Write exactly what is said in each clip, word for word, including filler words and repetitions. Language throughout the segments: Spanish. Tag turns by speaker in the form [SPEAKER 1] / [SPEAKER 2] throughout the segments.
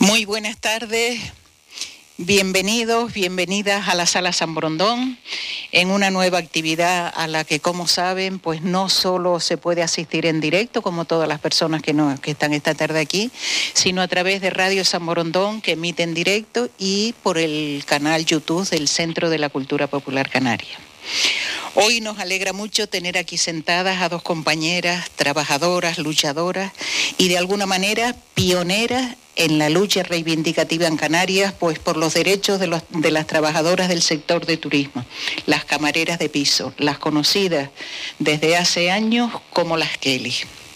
[SPEAKER 1] Muy buenas tardes, bienvenidos, bienvenidas a la Sala San Borondón, en una nueva actividad a la que, como saben, pues no solo se puede asistir en directo, como todas las personas que, no, que están esta tarde aquí, sino a través de Radio San Borondón, que emite en directo, y por el canal YouTube del Centro de la Cultura Popular Canaria. Hoy nos alegra mucho tener aquí sentadas a dos compañeras, trabajadoras, luchadoras y de alguna manera pioneras en la lucha reivindicativa en Canarias, pues por los derechos de, los, de las trabajadoras del sector de turismo, las camareras de piso, las conocidas desde hace años como las Kelly.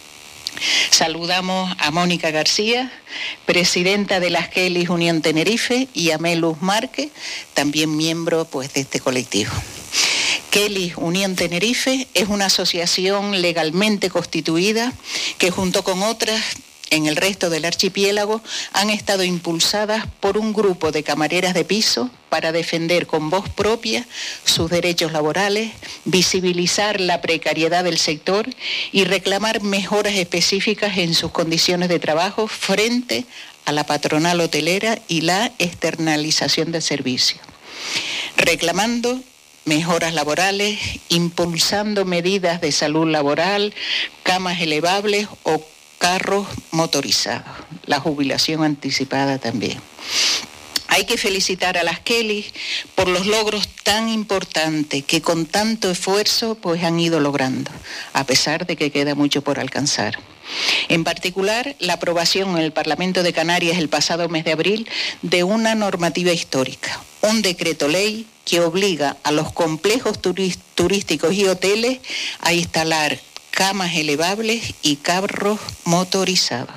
[SPEAKER 1] Saludamos a Mónica García, presidenta de las Kelly Unión Tenerife, y a Melus Márquez, también miembro pues, de este colectivo. Kelly Unión Tenerife es una asociación legalmente constituida que junto con otras en el resto del archipiélago han estado impulsadas por un grupo de camareras de piso para defender con voz propia sus derechos laborales, visibilizar la precariedad del sector y reclamar mejoras específicas en sus condiciones de trabajo frente a la patronal hotelera y la externalización del servicio. Reclamando mejoras laborales, impulsando medidas de salud laboral, camas elevables o carros motorizados, la jubilación anticipada también. Hay que felicitar a las Kelly por los logros tan importantes que con tanto esfuerzo pues han ido logrando, a pesar de que queda mucho por alcanzar. En particular, la aprobación en el Parlamento de Canarias el pasado mes de abril de una normativa histórica, un decreto ley que obliga a los complejos turísticos y hoteles a instalar camas elevables y carros motorizados.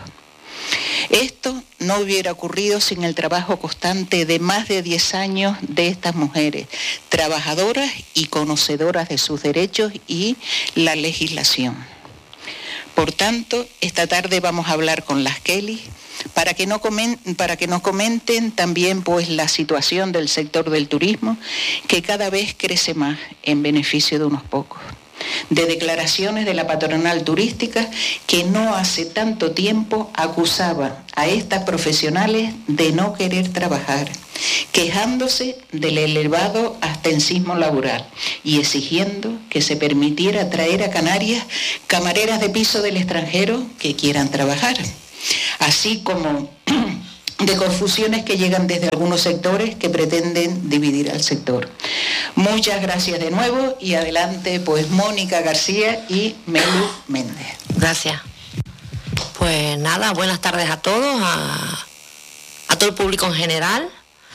[SPEAKER 1] Esto no hubiera ocurrido sin el trabajo constante de más de diez años de estas mujeres, trabajadoras y conocedoras de sus derechos y la legislación. Por tanto, esta tarde vamos a hablar con las Kelly para que, no comenten, para que nos comenten también pues, la situación del sector del turismo, que cada vez crece más en beneficio de unos pocos. De declaraciones de la patronal turística que no hace tanto tiempo acusaba a estas profesionales de no querer trabajar, quejándose del elevado abstencismo laboral y exigiendo que se permitiera traer a Canarias camareras de piso del extranjero que quieran trabajar, así como de confusiones que llegan desde algunos sectores que pretenden dividir al sector. Muchas gracias de nuevo y adelante pues Mónica García y Melu Méndez.
[SPEAKER 2] Gracias. Pues nada, buenas tardes a todos, a, a todo el público en general.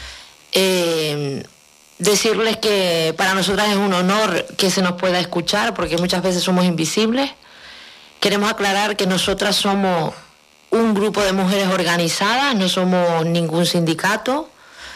[SPEAKER 2] Eh, decirles que para nosotras es un honor que se nos pueda escuchar porque muchas veces somos invisibles. Queremos aclarar que nosotras somos un grupo de mujeres organizadas, no somos ningún sindicato,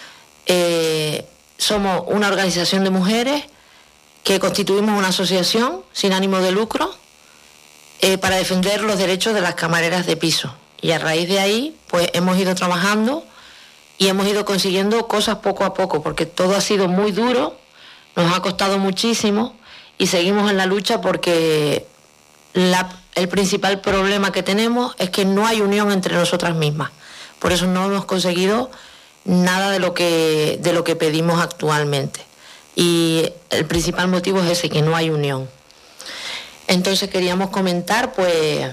[SPEAKER 2] eh, somos una organización de mujeres que constituimos una asociación sin ánimo de lucro eh, para defender los derechos de las camareras de piso. Y a raíz de ahí, pues hemos ido trabajando y hemos ido consiguiendo cosas poco a poco, porque todo ha sido muy duro, nos ha costado muchísimo y seguimos en la lucha porque la El principal problema que tenemos es que no hay unión entre nosotras mismas. Por eso no hemos conseguido nada de lo que, de lo que pedimos actualmente. Y el principal motivo es ese, que no hay unión. Entonces queríamos comentar, pues,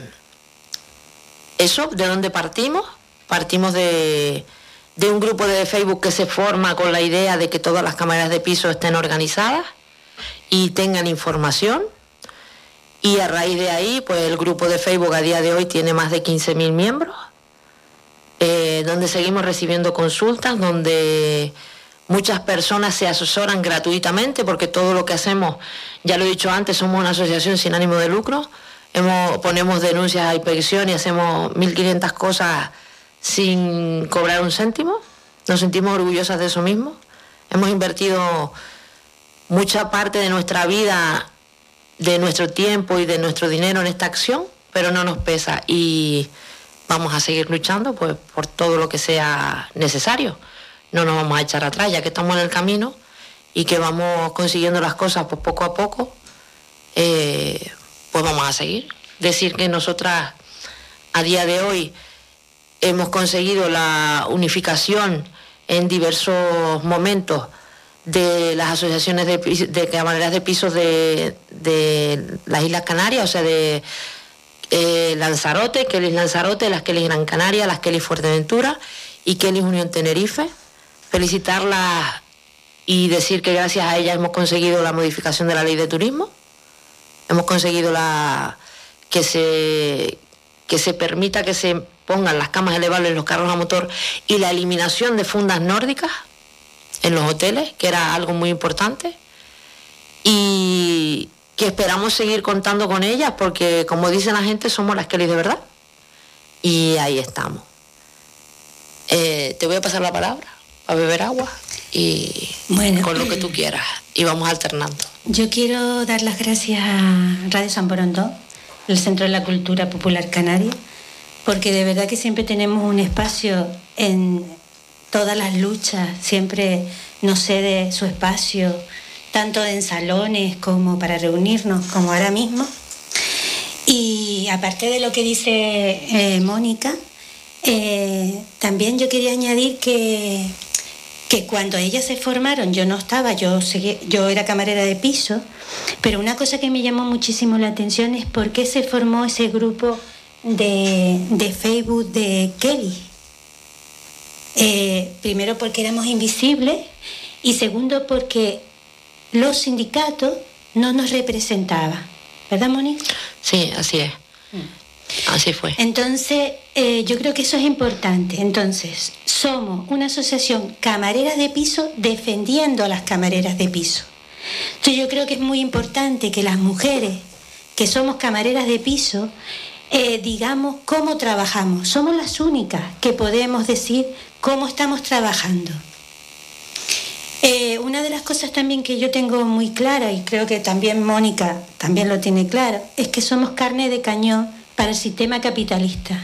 [SPEAKER 2] eso, de dónde partimos. Partimos de, de un grupo de Facebook que se forma con la idea de que todas las camareras de piso estén organizadas y tengan información. Y a raíz de ahí, pues el grupo de Facebook a día de hoy tiene más de quince mil miembros, eh, donde seguimos recibiendo consultas, donde muchas personas se asesoran gratuitamente, porque todo lo que hacemos, ya lo he dicho antes, somos una asociación sin ánimo de lucro, hemos, ponemos denuncias a inspección y hacemos mil quinientas cosas sin cobrar un céntimo, nos sentimos orgullosas de eso mismo, hemos invertido mucha parte de nuestra vida, de nuestro tiempo y de nuestro dinero en esta acción, pero no nos pesa y vamos a seguir luchando pues, por todo lo que sea necesario. No nos vamos a echar atrás, ya que estamos en el camino y que vamos consiguiendo las cosas pues, poco a poco, eh, pues vamos a seguir. Decir que nosotras a día de hoy hemos conseguido la unificación en diversos momentos de las asociaciones de, de camareras de pisos de, de las Islas Canarias, o sea, de eh, Lanzarote, Kelis Lanzarote, las Kelis Gran Canaria, las Kelis Fuerteventura y Kelis Unión Tenerife. Felicitarlas y decir que gracias a ellas hemos conseguido la modificación de la ley de turismo, hemos conseguido la que se, que se permita que se pongan las camas elevables en los carros a motor y la eliminación de fundas nórdicas en los hoteles, que era algo muy importante, y que esperamos seguir contando con ellas porque, como dicen la gente, somos las Kelis de verdad, y ahí estamos. Eh, te voy a pasar la palabra a beber agua y bueno, con lo que tú quieras, y vamos alternando.
[SPEAKER 3] Yo quiero dar las gracias a Radio San Borondón, el Centro de la Cultura Popular Canaria, porque de verdad que siempre tenemos un espacio en todas las luchas, siempre nos cede su espacio, tanto en salones como para reunirnos, como ahora mismo. Y aparte de lo que dice eh, Mónica, eh, también yo quería añadir que, que cuando ellas se formaron, yo no estaba, yo, seguí, yo era camarera de piso, pero una cosa que me llamó muchísimo la atención es por qué se formó ese grupo de, de Facebook de Kelis. Eh, primero porque éramos invisibles y segundo porque los sindicatos no nos representaban, ¿verdad, Mónica?
[SPEAKER 2] Sí, así es. Mm. Así fue.
[SPEAKER 3] Entonces, eh, yo creo que eso es importante. Entonces, somos una asociación camareras de piso defendiendo a las camareras de piso. Entonces, yo creo que es muy importante que las mujeres que somos camareras de piso eh, digamos cómo trabajamos. Somos las únicas que podemos decir cómo estamos trabajando. Eh, una de las cosas también que yo tengo muy clara, y creo que también Mónica también lo tiene claro, es que somos carne de cañón para el sistema capitalista.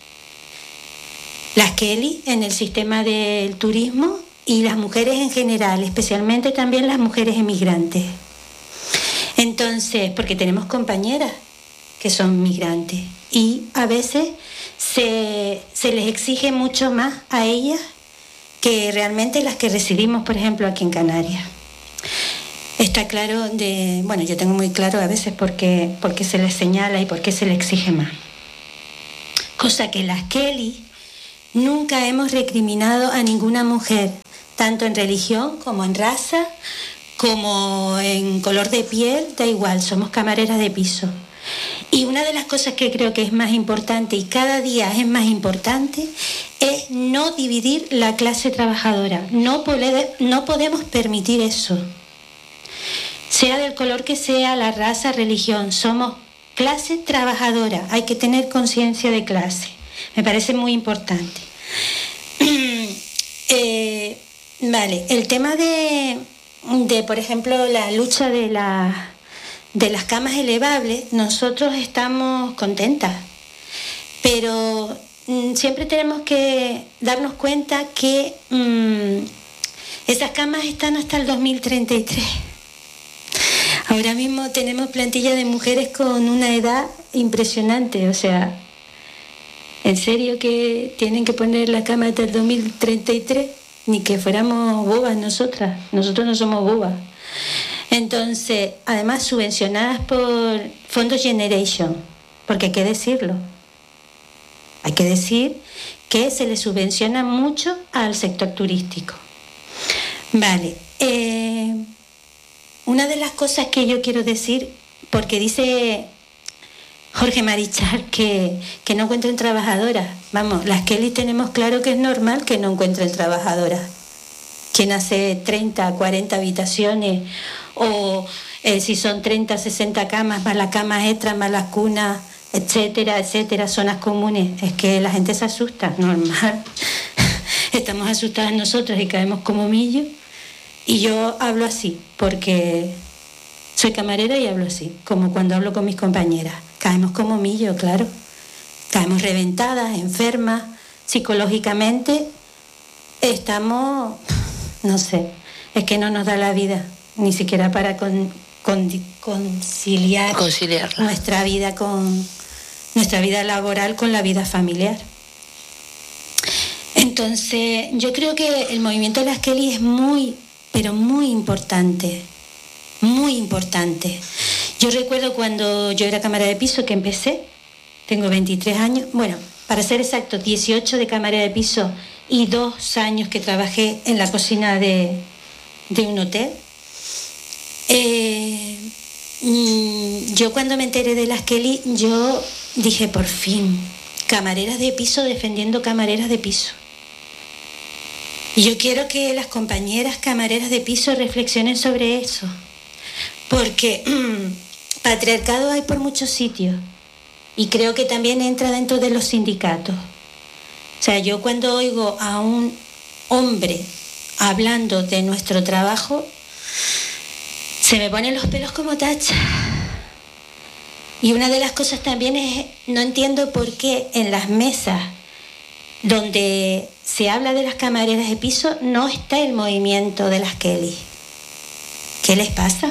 [SPEAKER 3] Las Kelis en el sistema del turismo y las mujeres en general, especialmente también las mujeres emigrantes. Entonces, porque tenemos compañeras que son migrantes y a veces se, se les exige mucho más a ellas que realmente las que residimos, por ejemplo, aquí en Canarias. Está claro de, bueno, yo tengo muy claro a veces por qué, por qué se les señala y por qué se les exige más. Cosa que las Kelis nunca hemos recriminado a ninguna mujer, tanto en religión como en raza, como en color de piel, da igual, somos camareras de piso. Y una de las cosas que creo que es más importante y cada día es más importante es no dividir la clase trabajadora. No, pode, no podemos permitir eso. Sea del color que sea, la raza, religión, somos clase trabajadora. Hay que tener conciencia de clase. Me parece muy importante. eh, vale, el tema de, de, por ejemplo, la lucha de la... de las camas elevables, nosotros estamos contentas, pero mm, siempre tenemos que darnos cuenta que mm, esas camas están hasta el dos mil treinta y tres. Ahora mismo tenemos plantilla de mujeres con una edad impresionante, o sea, en serio que tienen que poner la cama hasta el dos mil treinta y tres, ni que fuéramos bobas nosotras, nosotros no somos bobas. Entonces, además subvencionadas por Fondos Generation, porque hay que decirlo, hay que decir que se le subvenciona mucho al sector turístico. Vale, eh, una de las cosas que yo quiero decir, porque dice Jorge Marichal que, que no encuentren trabajadoras, vamos, las Kelis tenemos claro que es normal que no encuentren trabajadoras. Quien hace treinta, cuarenta habitaciones o eh, si son treinta, sesenta camas, más las camas extras, más las cunas, etcétera, etcétera, zonas comunes, es que la gente se asusta, normal. Estamos asustadas nosotras y caemos como millo. Y yo hablo así, porque soy camarera y hablo así, como cuando hablo con mis compañeras. Caemos como millo, claro. Caemos reventadas, enfermas, psicológicamente estamos... No sé, es que no nos da la vida, ni siquiera para con, con, conciliar
[SPEAKER 2] Conciliarla.
[SPEAKER 3] nuestra vida con nuestra vida laboral con la vida familiar. Entonces, yo creo que el movimiento de las Kelly es muy, pero muy importante, muy importante. Yo recuerdo cuando yo era camarera de piso que empecé, tengo veintitrés años, bueno, para ser exacto, dieciocho de camarera de piso y dos años que trabajé en la cocina de, de un hotel. Eh, yo cuando me enteré de las Kelly, yo dije, por fin, camareras de piso defendiendo camareras de piso. Y yo quiero que las compañeras camareras de piso reflexionen sobre eso, porque patriarcado hay por muchos sitios y creo que también entra dentro de los sindicatos. O sea, yo cuando oigo a un hombre hablando de nuestro trabajo, se me ponen los pelos como tacha. Y una de las cosas también es, no entiendo por qué en las mesas donde se habla de las camareras de piso no está el movimiento de las Kelly. ¿Qué les pasa?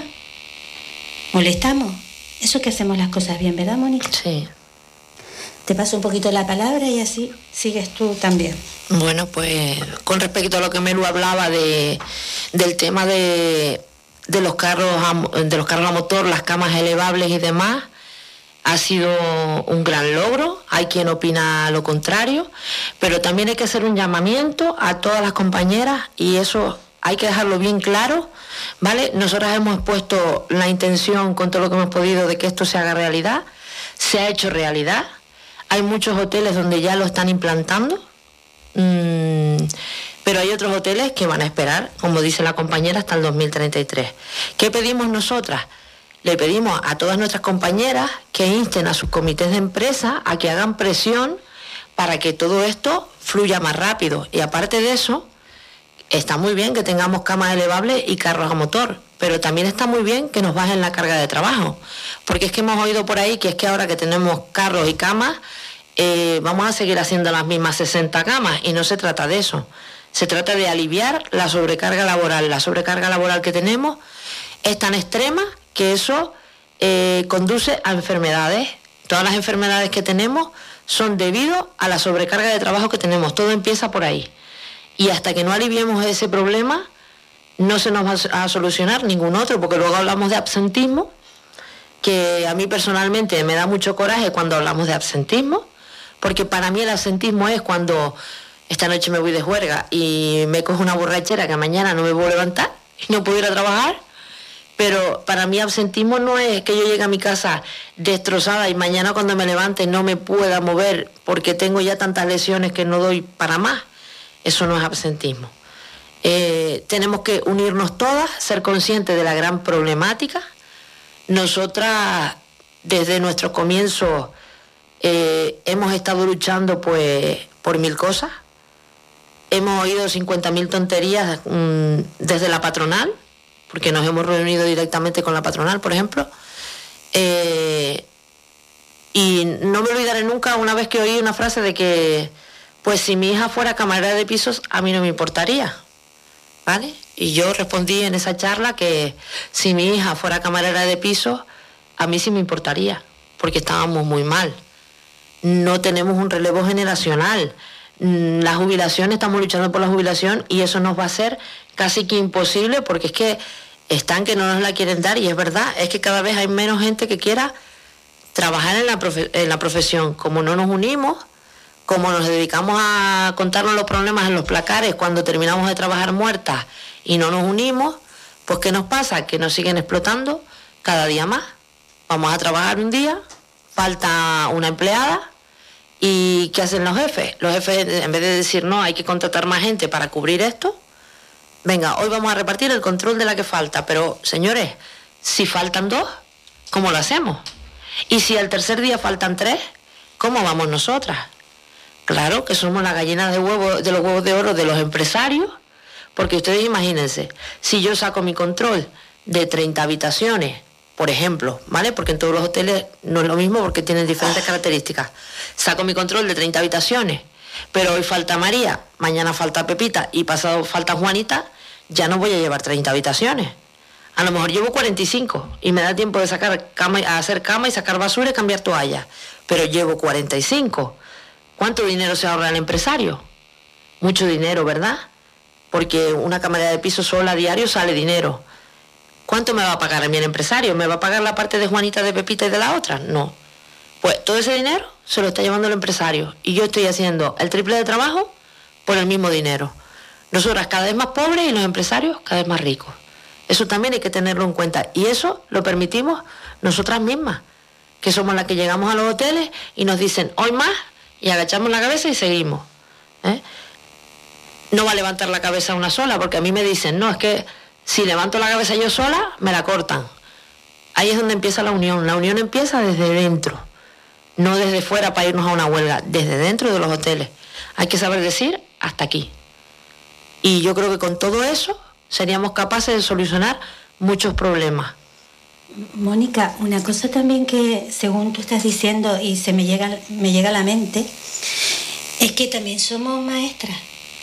[SPEAKER 3] ¿Molestamos? Eso es que hacemos las cosas bien, ¿verdad, Mónica?
[SPEAKER 2] Sí.
[SPEAKER 3] Te paso un poquito la palabra y así sigues tú también.
[SPEAKER 2] Bueno, pues con respecto a lo que Melu hablaba de, del tema de, de los carros a, de los carros a motor, las camas elevables y demás, ha sido un gran logro. Hay quien opina lo contrario, pero también hay que hacer un llamamiento a todas las compañeras y eso hay que dejarlo bien claro, ¿vale? Nosotras hemos puesto la intención con todo lo que hemos podido de que esto se haga realidad, se ha hecho realidad. Hay muchos hoteles donde ya lo están implantando, mmm, pero hay otros hoteles que van a esperar, como dice la compañera, hasta el dos mil treinta y tres. ¿Qué pedimos nosotras? Le pedimos a todas nuestras compañeras que insten a sus comités de empresa a que hagan presión para que todo esto fluya más rápido. Y aparte de eso, está muy bien que tengamos camas elevables y carros a motor, pero también está muy bien que nos bajen la carga de trabajo, porque es que hemos oído por ahí que es que ahora que tenemos carros y camas, eh, vamos a seguir haciendo las mismas sesenta camas, y no se trata de eso. Se trata de aliviar la sobrecarga laboral. La sobrecarga laboral que tenemos es tan extrema que eso eh, conduce a enfermedades. Todas las enfermedades que tenemos son debido a la sobrecarga de trabajo que tenemos. Todo empieza por ahí. Y hasta que no aliviemos ese problema, no se nos va a solucionar ningún otro, porque luego hablamos de absentismo, que a mí personalmente me da mucho coraje cuando hablamos de absentismo, porque para mí el absentismo es cuando esta noche me voy de juerga y me cojo una borrachera que mañana no me puedo levantar y no puedo ir a trabajar. Pero para mí absentismo no es que yo llegue a mi casa destrozada y mañana cuando me levante no me pueda mover porque tengo ya tantas lesiones que no doy para más. Eso no es absentismo. Eh, tenemos que unirnos todas, ser conscientes de la gran problemática. Nosotras, desde nuestro comienzo, eh, hemos estado luchando pues, por mil cosas. Hemos oído cincuenta mil tonterías mmm, desde la patronal, porque nos hemos reunido directamente con la patronal, por ejemplo. Eh, y no me olvidaré nunca una vez que oí una frase de que, pues si mi hija fuera camarera de pisos, a mí no me importaría, ¿vale? Y yo respondí en esa charla que si mi hija fuera camarera de pisos, a mí sí me importaría, porque estábamos muy mal. No tenemos un relevo generacional. La jubilación, estamos luchando por la jubilación y eso nos va a ser casi que imposible, porque es que están que no nos la quieren dar, y es verdad, es que cada vez hay menos gente que quiera trabajar en la, profe- en la profesión. Como no nos unimos, como nos dedicamos a contarnos los problemas en los placares cuando terminamos de trabajar muertas y no nos unimos, pues ¿qué nos pasa? Que nos siguen explotando cada día más. Vamos a trabajar un día, falta una empleada, ¿y qué hacen los jefes? Los jefes, en vez de decir no, hay que contratar más gente para cubrir esto, venga, hoy vamos a repartir el control de la que falta, pero señores, si faltan dos, ¿cómo lo hacemos? Y si al tercer día faltan tres, ¿cómo vamos nosotras? Claro que somos las gallinas de, huevo, de los huevos de oro de los empresarios, porque ustedes imagínense, si yo saco mi control de treinta habitaciones, por ejemplo, ¿vale? Porque en todos los hoteles no es lo mismo porque tienen diferentes características. Saco mi control de treinta habitaciones, pero hoy falta María, mañana falta Pepita y pasado falta Juanita, ya no voy a llevar treinta habitaciones. A lo mejor llevo cuarenta y cinco y me da tiempo de sacar cama, a hacer cama y sacar basura y cambiar toallas, pero llevo cuarenta y cinco. ¿Cuánto dinero se ahorra el empresario? mucho dinero, ¿verdad? Porque una camarera de piso sola a diario sale dinero. ¿Cuánto me va a pagar a mí el empresario? ¿Me va a pagar la parte de Juanita, de Pepita y de la otra? No. Pues todo ese dinero se lo está llevando el empresario y yo estoy haciendo el triple de trabajo por el mismo dinero. Nosotras cada vez más pobres y los empresarios cada vez más ricos. Eso también hay que tenerlo en cuenta y eso lo permitimos nosotras mismas, que somos las que llegamos a los hoteles y nos dicen hoy más y agachamos la cabeza y seguimos. ¿Eh? No va a levantar la cabeza una sola, porque a mí me dicen, no, es que si levanto la cabeza yo sola, me la cortan. Ahí es donde empieza la unión. La unión empieza desde dentro, no desde fuera para irnos a una huelga, desde dentro de los hoteles. Hay que saber decir hasta aquí. Y yo creo que con todo eso seríamos capaces de solucionar muchos problemas.
[SPEAKER 3] Mónica, una cosa también que según tú estás diciendo y se me llega, me llega a la mente, es que también somos maestras.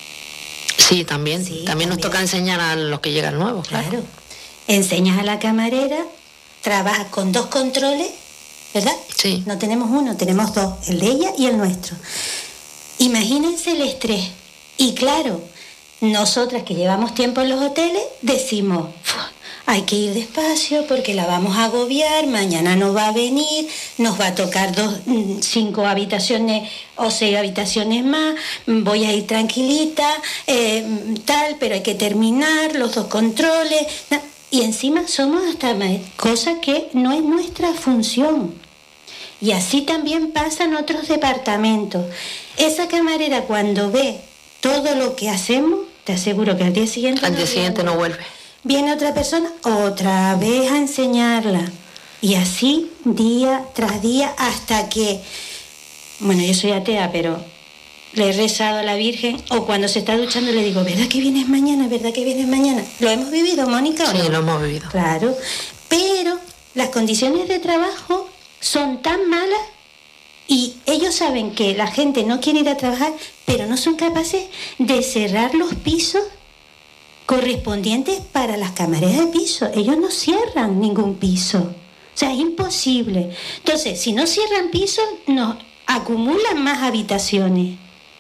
[SPEAKER 2] Sí, también.
[SPEAKER 3] Sí,
[SPEAKER 2] también.
[SPEAKER 3] también
[SPEAKER 2] nos toca enseñar a los que llegan nuevos, claro.
[SPEAKER 3] Claro. Enseñas a la camarera, trabajas con dos controles, ¿verdad?
[SPEAKER 2] Sí.
[SPEAKER 3] No tenemos uno, tenemos dos, el de ella y el nuestro. Imagínense el estrés. Y claro, nosotras que llevamos tiempo en los hoteles, decimos, hay que ir despacio porque la vamos a agobiar, mañana no va a venir, nos va a tocar dos, cinco habitaciones o seis habitaciones más, voy a ir tranquilita, eh, tal, pero hay que terminar los dos controles. Y encima somos hasta cosa que no es nuestra función. Y así también pasa en otros departamentos. Esa camarera cuando ve todo lo que hacemos, te aseguro que al día siguiente...
[SPEAKER 2] Al día siguiente no vuelve.
[SPEAKER 3] Viene otra persona, otra vez a enseñarla. Y así, día tras día, hasta que... Bueno, yo soy atea, pero le he rezado a la Virgen, o cuando se está duchando le digo, ¿verdad que vienes mañana? ¿Verdad que vienes mañana? ¿Lo hemos vivido, Mónica, o no?
[SPEAKER 2] Sí, lo hemos vivido.
[SPEAKER 3] Claro, pero las condiciones de trabajo son tan malas y ellos saben que la gente no quiere ir a trabajar, pero no son capaces de cerrar los pisos correspondientes para las camareras de piso. Ellos no cierran ningún piso. O sea, es imposible. Entonces, si no cierran pisos, nos acumulan más habitaciones.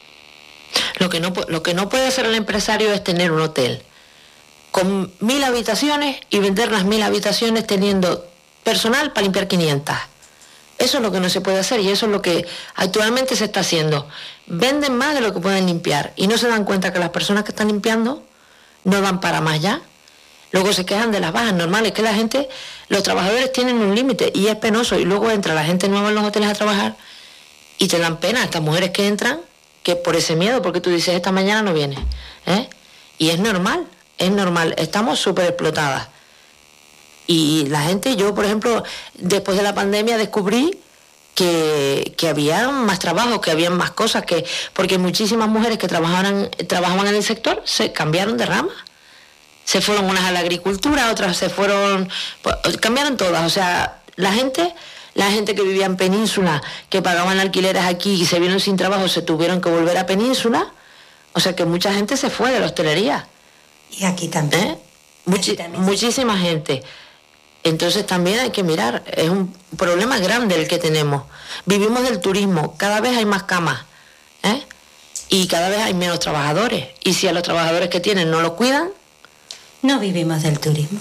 [SPEAKER 2] Lo que no, lo que no puede hacer el empresario es tener un hotel con mil habitaciones y vender las mil habitaciones teniendo personal para limpiar quinientas. Eso es lo que no se puede hacer y eso es lo que actualmente se está haciendo. Venden más de lo que pueden limpiar y no se dan cuenta que las personas que están limpiando no dan para más ya. Luego se quejan de las bajas normales, que la gente, los trabajadores tienen un límite y es penoso. Y luego entra la gente nueva en los hoteles a trabajar y te dan pena estas mujeres que entran, que por ese miedo, porque tú dices, esta mañana no viene. ¿eh? Y es normal, es normal. Estamos súper explotadas. Y la gente, yo por ejemplo, después de la pandemia descubrí que, que había más trabajo, que había más cosas, que porque muchísimas mujeres que trabajaban, trabajaban en el sector se cambiaron de rama. Se fueron unas a la agricultura, otras se fueron, pues, cambiaron todas. O sea, la gente, la gente que vivía en Península, que pagaban alquileres aquí y se vieron sin trabajo, se tuvieron que volver a Península. O sea que mucha gente se fue de la hostelería.
[SPEAKER 3] Y aquí también.
[SPEAKER 2] ¿Eh? Muchi-
[SPEAKER 3] aquí también
[SPEAKER 2] muchísima gente. Entonces también hay que mirar, es un problema grande el que tenemos. Vivimos del turismo, cada vez hay más camas, ¿eh? Y cada vez hay menos trabajadores. Y si a los trabajadores que tienen no los cuidan...
[SPEAKER 3] No vivimos del turismo.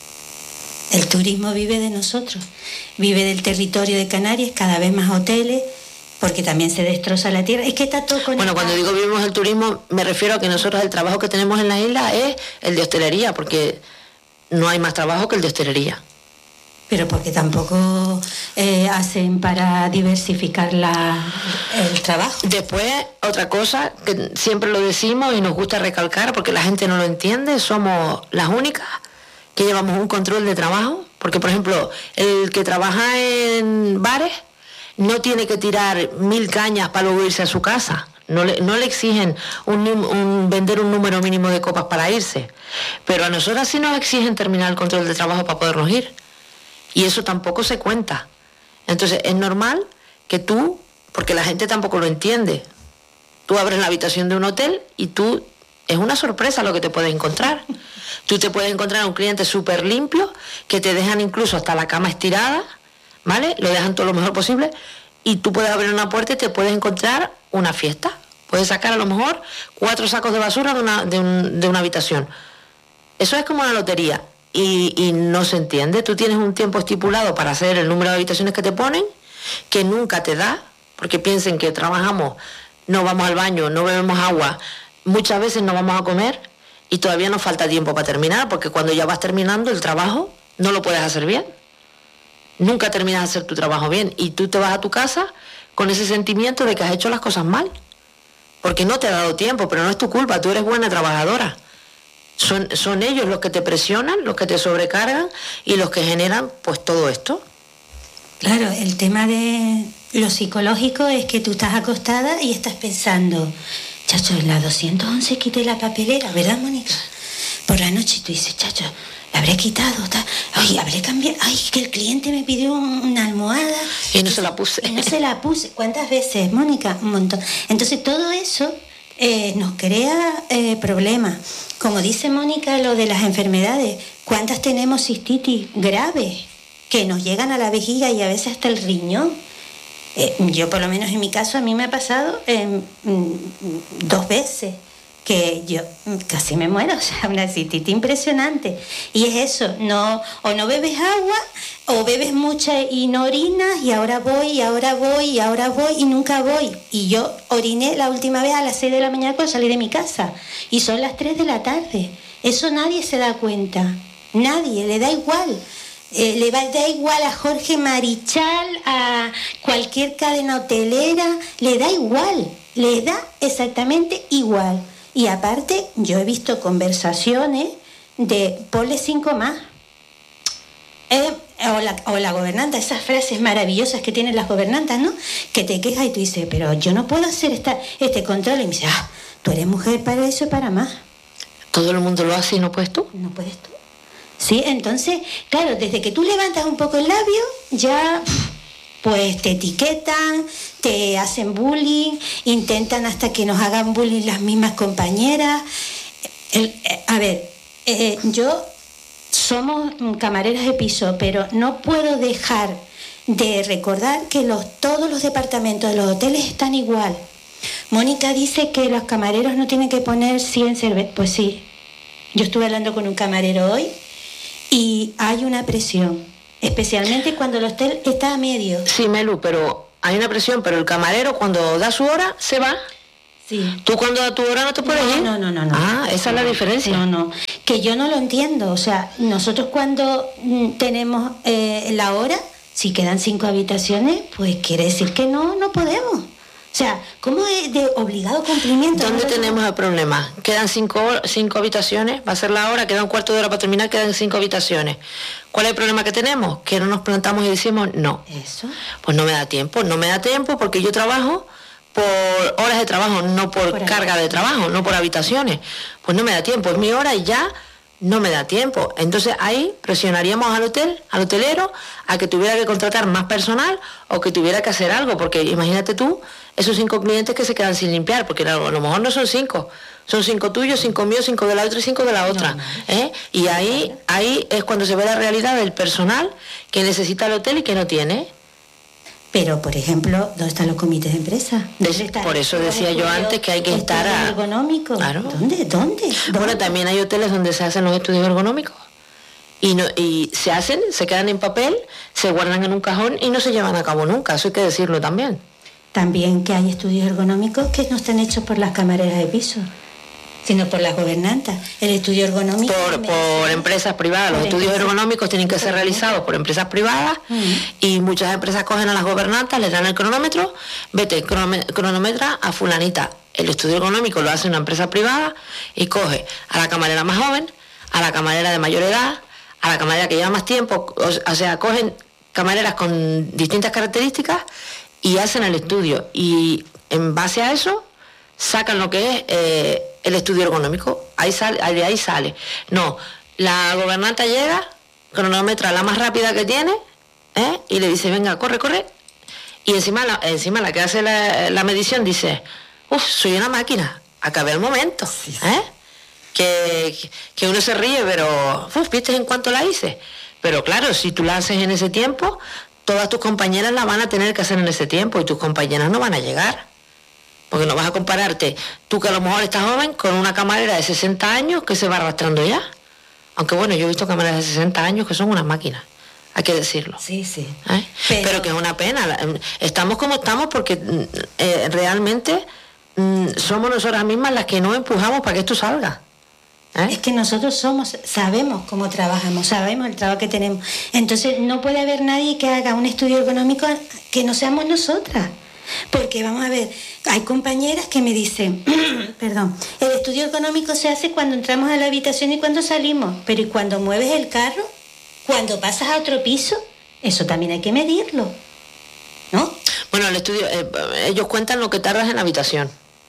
[SPEAKER 3] El turismo vive de nosotros. Vive del territorio de Canarias, cada vez más hoteles, porque también se destroza la tierra. Es que está todo conectado.
[SPEAKER 2] Bueno, cuando digo vivimos del turismo, me refiero a que nosotros el trabajo que tenemos en la isla es el de hostelería, porque no hay más trabajo que el de hostelería.
[SPEAKER 3] Pero porque tampoco eh, hacen para diversificar la, el trabajo.
[SPEAKER 2] Después, otra cosa que siempre lo decimos y nos gusta recalcar porque la gente no lo entiende, somos las únicas que llevamos un control de trabajo, porque por ejemplo, el que trabaja en bares no tiene que tirar mil cañas para luego irse a su casa. No le, no le exigen un, un, vender un número mínimo de copas para irse. Pero a nosotras sí nos exigen terminar el control de trabajo para podernos ir. Y eso tampoco se cuenta. Entonces es normal que tú, porque la gente tampoco lo entiende, tú abres la habitación de un hotel y tú, es una sorpresa lo que te puedes encontrar. Tú te puedes encontrar a un cliente súper limpio, que te dejan incluso hasta la cama estirada, ¿vale? Lo dejan todo lo mejor posible, y tú puedes abrir una puerta y te puedes encontrar una fiesta, Puedes sacar a lo mejor cuatro sacos de basura de una, de un, de una habitación. Eso es como una lotería. Y, y no se entiende. Tú tienes un tiempo estipulado para hacer el número de habitaciones que te ponen, que nunca te da, porque piensen que trabajamos, no vamos al baño, no bebemos agua, muchas veces no vamos a comer y todavía nos falta tiempo para terminar, porque cuando ya vas terminando el trabajo no lo puedes hacer bien. Nunca terminas de hacer tu trabajo bien y tú te vas a tu casa con ese sentimiento de que has hecho las cosas mal, porque no te ha dado tiempo, pero no es tu culpa, tú eres buena trabajadora. Son, son ellos los que te presionan, los que te sobrecargan y los que generan pues todo esto.
[SPEAKER 3] Claro, el tema de lo psicológico es que tú estás acostada y estás pensando, chacho, en la doscientos once quité la papelera, ¿verdad, Mónica? Por la noche tú dices, chacho, la habré quitado, ta, ay, habré cambiado, ay, que el cliente me pidió un, una almohada.
[SPEAKER 2] Y no se la puse.
[SPEAKER 3] Y no se la puse. ¿Cuántas veces, Mónica? Un montón. Entonces todo eso eh, nos crea eh, problemas. Como dice Mónica, lo de las enfermedades, ¿cuántas tenemos cistitis graves que nos llegan a la vejiga y a veces hasta el riñón? Eh, yo por lo menos en mi caso a mí me ha pasado eh, dos veces que yo casi me muero, o sea, una cistitis impresionante. Y es eso, no, o no bebes agua o bebes mucha y no orinas y ahora voy, y ahora voy, y ahora voy y nunca voy. Y yo oriné la última vez a las seis de la mañana cuando salí de mi casa y son las tres de la tarde. Eso nadie se da cuenta, nadie, le da igual. Eh, le va, da igual a Jorge Marichal, a cualquier cadena hotelera, le da igual, le da exactamente igual. Y aparte, yo he visto conversaciones de ponle cinco más. Eh, o, la, o la gobernanta, esas frases maravillosas que tienen las gobernantas, ¿no? Que te quejas y tú dices, pero yo no puedo hacer esta, este control. Y me dice, ah, tú eres mujer para eso y para más.
[SPEAKER 2] ¿Todo el mundo lo hace y no puedes tú?
[SPEAKER 3] No puedes tú. Sí, entonces, claro, desde que tú levantas un poco el labio, ya pues te etiquetan, te hacen bullying, intentan hasta que nos hagan bullying las mismas compañeras. El, eh, a ver, eh, yo somos camareras de piso, pero no puedo dejar de recordar que los, todos los departamentos de los hoteles están igual. Mónica dice que los camareros no tienen que poner cien cervezas. Pues sí, yo estuve hablando con un camarero hoy y hay una presión, especialmente cuando el hotel está a medio.
[SPEAKER 2] Sí, Melu, pero hay una presión, pero el camarero cuando da su hora se va.
[SPEAKER 3] Sí.
[SPEAKER 2] ¿Tú cuando da tu hora no te puedes
[SPEAKER 3] no,
[SPEAKER 2] ir?
[SPEAKER 3] No, no, no, no.
[SPEAKER 2] Ah, esa
[SPEAKER 3] no,
[SPEAKER 2] es la diferencia.
[SPEAKER 3] No, no, que yo no lo entiendo. O sea, nosotros cuando mm, tenemos eh, la hora, si quedan cinco habitaciones, pues quiere decir que no, no podemos. O sea, ¿cómo es de obligado cumplimiento?
[SPEAKER 2] ¿Dónde
[SPEAKER 3] ¿No?
[SPEAKER 2] tenemos el problema? Quedan cinco, cinco habitaciones, va a ser la hora, queda un cuarto de hora para terminar, quedan cinco habitaciones. ¿Cuál es el problema que tenemos? Que no nos plantamos y decimos, no.
[SPEAKER 3] Eso.
[SPEAKER 2] Pues no me da tiempo, no me da tiempo porque yo trabajo por horas de trabajo, no por, por carga de trabajo, no por habitaciones. Pues no me da tiempo, es mi hora y ya no me da tiempo. Entonces ahí presionaríamos al hotel, al hotelero, a que tuviera que contratar más personal o que tuviera que hacer algo, porque imagínate tú, esos cinco clientes que se quedan sin limpiar, porque a lo mejor no son cinco, son cinco tuyos, cinco míos, cinco de la otra y cinco de la otra. No, no. ¿eh? Y ahí, ahí es cuando se ve la realidad del personal que necesita el hotel y que no tiene.
[SPEAKER 3] Pero, por ejemplo, ¿dónde están los comités de empresa?
[SPEAKER 2] Está? Por eso decía yo antes que hay que estar a...
[SPEAKER 3] ergonómico.
[SPEAKER 2] Claro.
[SPEAKER 3] ¿Dónde? ¿Dónde? ¿Dónde?
[SPEAKER 2] Bueno, también hay hoteles donde se hacen los estudios ergonómicos. Y, no, y se hacen, se quedan en papel, se guardan en un cajón y no se llevan a cabo nunca. Eso hay que decirlo también.
[SPEAKER 3] También que hay estudios ergonómicos que no están hechos por las camareras de piso, sino por las gobernantas. El estudio ergonómico...
[SPEAKER 2] Por, por empresas privadas. Los por estudios empresas, ergonómicos tienen que ser realizados por empresas privadas uh-huh. y muchas empresas cogen a las gobernantas, les dan el cronómetro, vete, cronometra a fulanita. El estudio ergonómico lo hace una empresa privada y coge a la camarera más joven, a la camarera de mayor edad, a la camarera que lleva más tiempo, o, o sea, cogen camareras con distintas características y hacen el estudio. Y en base a eso sacan lo que es eh, el estudio ergonómico. Ahí sale, de ahí sale. No, la gobernanta llega, cronometra la más rápida que tiene, ¿eh? Y le dice, venga, corre, corre. Y encima la, encima la que hace la, la medición dice, uff, soy una máquina, acabé el momento. ¿eh? Que, que uno se ríe, pero, uff, ¿viste en cuánto la hice? Pero claro, si tú la haces en ese tiempo, todas tus compañeras la van a tener que hacer en ese tiempo y tus compañeras no van a llegar. Porque no vas a compararte tú, que a lo mejor estás joven, con una camarera de sesenta años que se va arrastrando ya. Aunque bueno, yo he visto camareras de sesenta años que son unas máquinas, hay que decirlo.
[SPEAKER 3] Sí, sí.
[SPEAKER 2] ¿Eh? Pero... Pero que es una pena. Estamos como estamos porque eh, realmente mm, somos nosotras mismas las que no empujamos para que esto salga. ¿Eh?
[SPEAKER 3] Es que nosotros somos, sabemos cómo trabajamos, sabemos el trabajo que tenemos. Entonces no puede haber nadie que haga un estudio económico que no seamos nosotras. Porque vamos a ver, hay compañeras que me dicen, perdón, el estudio económico se hace cuando entramos a la habitación y cuando salimos, pero ¿y cuando mueves el carro? Cuando pasas a otro piso, eso también hay que medirlo, ¿no?
[SPEAKER 2] Bueno, el estudio, eh, ellos cuentan lo que tardas en la habitación.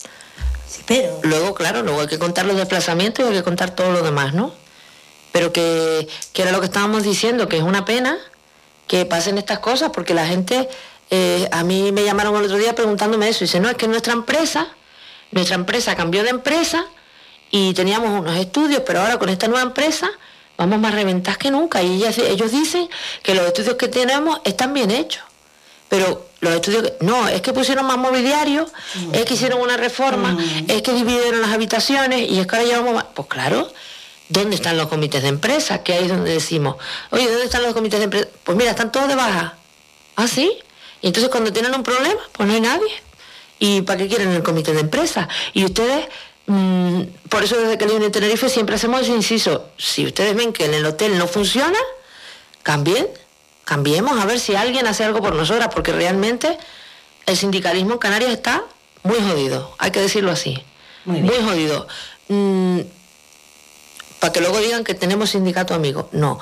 [SPEAKER 3] Sí, pero...
[SPEAKER 2] Luego, claro, luego hay que contar los desplazamientos y hay que contar todo lo demás, ¿no? Pero que, que era lo que estábamos diciendo, que es una pena que pasen estas cosas, porque la gente... Eh, a mí me llamaron el otro día preguntándome eso, y dice, no, es que nuestra empresa, nuestra empresa cambió de empresa y teníamos unos estudios, pero ahora con esta nueva empresa vamos más reventadas que nunca, y ellas, ellos dicen que los estudios que tenemos están bien hechos, pero los estudios, que, no, es que pusieron más mobiliario, mm. es que hicieron una reforma, mm. es que dividieron las habitaciones, y es que ahora llevamos más, pues claro, ¿dónde están los comités de empresa? Que ahí es donde decimos, oye, ¿dónde están los comités de empresa? Pues mira, están todos de baja. ¿Ah, sí? Y entonces cuando tienen un problema, pues no hay nadie. ¿Y para qué quieren el comité de empresa? Y ustedes, mmm, por eso desde que Kelly Unión Tenerife siempre hacemos ese inciso. Si ustedes ven que en el hotel no funciona, cambien, cambiemos a ver si alguien hace algo por nosotras, porque realmente el sindicalismo en Canarias está muy jodido, hay que decirlo así. Muy, muy jodido. Mm, para que luego digan que tenemos sindicato amigo. No.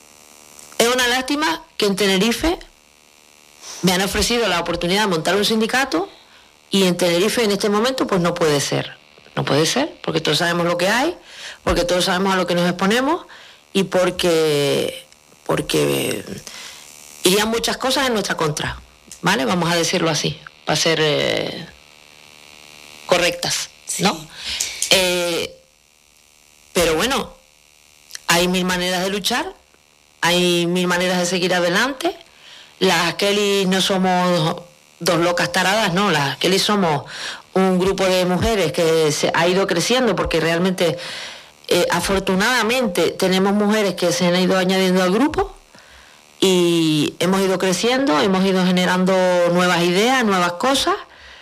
[SPEAKER 2] Es una lástima que en Tenerife me han ofrecido la oportunidad de montar un sindicato y en Tenerife en este momento pues no puede ser. No puede ser, porque todos sabemos lo que hay, porque todos sabemos a lo que nos exponemos y porque, porque irían muchas cosas en nuestra contra, ¿vale? Vamos a decirlo así, para ser eh, correctas, ¿no? Sí. Eh, pero bueno, hay mil maneras de luchar, hay mil maneras de seguir adelante. Las Kelly no somos dos locas taradas, no, las Kelly somos un grupo de mujeres que se ha ido creciendo, porque realmente, eh, afortunadamente, tenemos mujeres que se han ido añadiendo al grupo y hemos ido creciendo, hemos ido generando nuevas ideas, nuevas cosas,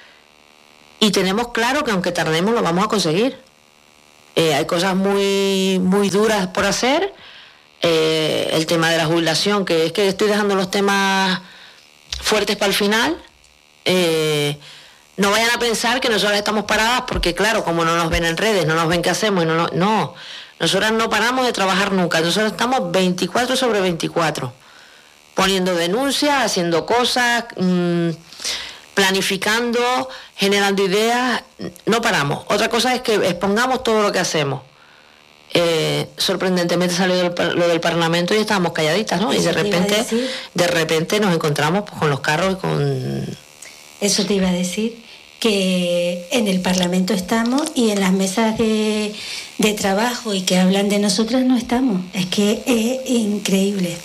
[SPEAKER 2] y tenemos claro que aunque tardemos lo vamos a conseguir. Eh, hay cosas muy, muy duras por hacer. Eh, el tema de la jubilación, que es que estoy dejando los temas fuertes para el final. Eh, no vayan a pensar que nosotras estamos paradas porque claro, como no nos ven en redes, no nos ven qué hacemos, y no, no, no, nosotras no paramos de trabajar nunca, nosotros estamos veinticuatro sobre veinticuatro, poniendo denuncias, haciendo cosas, mmm, planificando, generando ideas, no paramos. Otra cosa es que expongamos todo lo que hacemos. Eh, sorprendentemente salió del, lo del Parlamento y estábamos calladitas, ¿no? Y de repente, de repente nos encontramos pues, con los carros y con...
[SPEAKER 3] Eso te iba a decir, que en el Parlamento estamos y en las mesas de, de trabajo y que hablan de nosotras no estamos. Es que es increíble.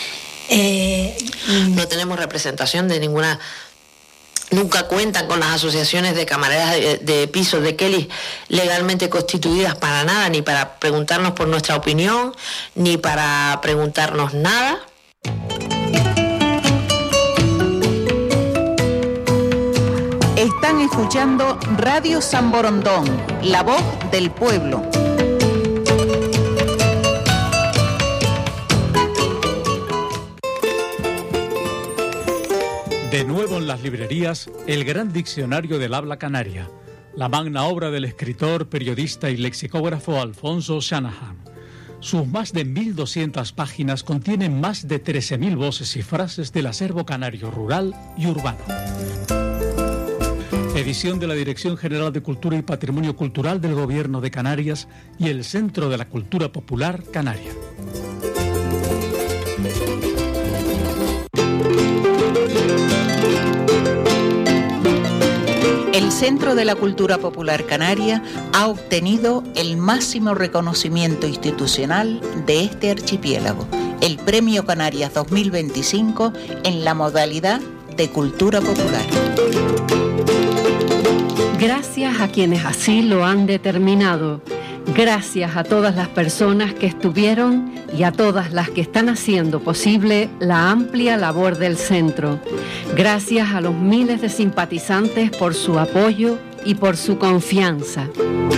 [SPEAKER 3] Eh,
[SPEAKER 2] no tenemos representación de ninguna... Nunca cuentan con las asociaciones de camareras de, de pisos de Kelly legalmente constituidas para nada, ni para preguntarnos por nuestra opinión, ni para preguntarnos nada.
[SPEAKER 1] Están escuchando Radio San Borondón, la voz del pueblo.
[SPEAKER 4] De nuevo en las librerías, el gran diccionario del habla canaria, la magna obra del escritor, periodista y lexicógrafo Alfonso Shanahan. Sus más de mil doscientas páginas contienen más de trece mil voces y frases del acervo canario rural y urbano. Edición de la Dirección General de Cultura y Patrimonio Cultural del Gobierno de Canarias y el Centro de la Cultura Popular Canaria.
[SPEAKER 1] El Centro de la Cultura Popular Canaria ha obtenido el máximo reconocimiento institucional de este archipiélago, el Premio Canarias dos mil veinticinco en la modalidad de Cultura Popular.
[SPEAKER 5] Gracias a quienes así lo han determinado. Gracias a todas las personas que estuvieron y a todas las que están haciendo posible la amplia labor del centro. Gracias a los miles de simpatizantes por su apoyo y por su confianza.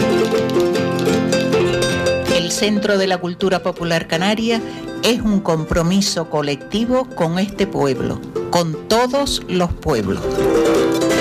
[SPEAKER 1] El Centro de la Cultura Popular Canaria es un compromiso colectivo con este pueblo, con todos los pueblos.